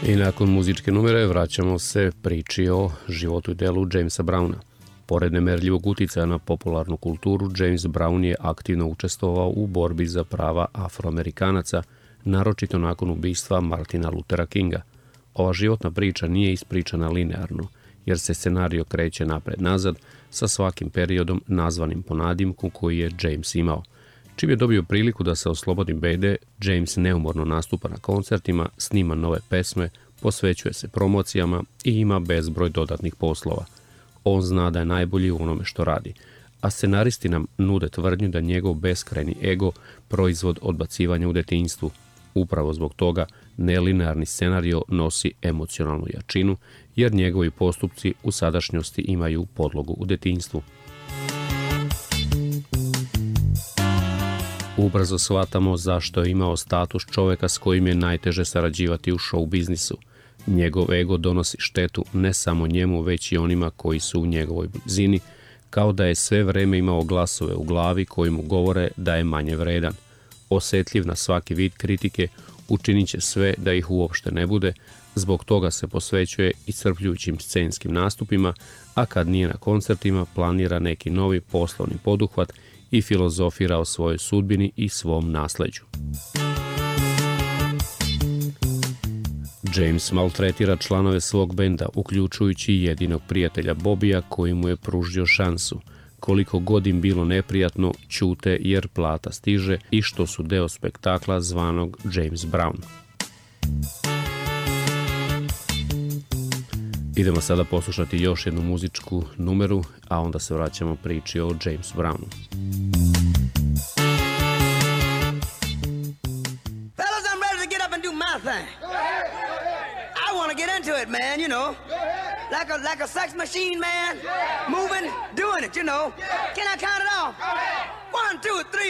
I nakon muzičke numere vraćamo se priči o životu i delu Jamesa Browna. Pored nemerljivog uticaja na popularnu kulturu, James Brown je aktivno učestvovao u borbi za prava Afroamerikanaca, naročito nakon ubistva Martina Luthera Kinga. Ova životna priča nije ispričana linearno, jer se scenario kreće napred-nazad sa svakim periodom nazvanim po nadimku koji je James imao. Čim je dobio priliku da se oslobodi bede, James neumorno nastupa na koncertima, snima nove pesme, posvećuje se promocijama i ima bezbroj dodatnih poslova. On zna da je najbolji u onome što radi, a scenaristi nam nude tvrdnju da njegov beskrajni ego proizvod odbacivanja u detinjstvu. Upravo zbog toga nelinearni scenario nosi emocionalnu jačinu, jer njegovi postupci u sadašnjosti imaju podlogu u detinjstvu. Ubrzo shvatamo zašto je imao status čoveka s kojim je najteže sarađivati u show biznisu. Njegov ego donosi štetu ne samo njemu, već i onima koji su u njegovoj blizini, kao da je sve vreme imao glasove u glavi koji mu govore da je manje vredan. Osjetljiv na svaki vid kritike, učinit će sve da ih uopšte ne bude, zbog toga se posvećuje iscrpljujućim scenskim nastupima, a kad nije na koncertima planira neki novi poslovni poduhvat i filozofira o svojoj sudbini i svom nasleđu. James maltretira članove svog benda, uključujući jedinog prijatelja Bobija koji mu je pružio šansu. Koliko god im bilo neprijatno, ćute jer plata stiže i što su deo spektakla zvanog James Brown. Idemo sada poslušati još jednu muzičku numeru, a onda se vraćamo priči o James Brownu. Fellas, I'm ready to get up and do my thing. I want to get into it, man, you know. Like a sex machine, man. Moving, doing it, you know. Can I count it off? 1, 2, 3.